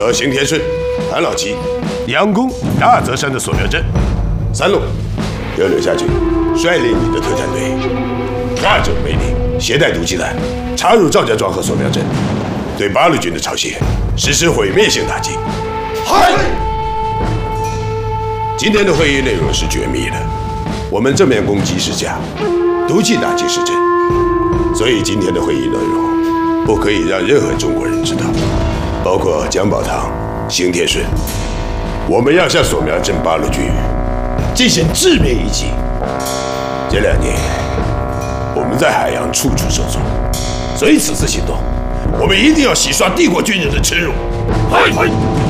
邢天顺、韩老七佯攻大泽山的索苗镇。三路由柳下军率领你的特战队，化整为零，携带毒气弹插入赵家庄和索苗镇，对八路军的巢穴实施毁灭性打击。嗨！今天的会议内容是绝密的，我们正面攻击是假，毒气打击是真，所以今天的会议内容不可以让任何中国人知道，包括姜宝堂、邢天顺。我们要向索苗镇八路军进行致命一击。这2年，我们在海洋处处受挫，所以此次行动，我们一定要洗刷帝国军人的耻辱。嗨！